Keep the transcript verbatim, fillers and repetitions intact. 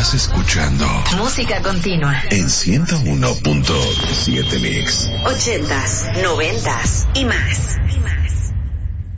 Estás escuchando Música Continua en ciento uno punto siete Mix. Ochentas, noventas y más. Y más.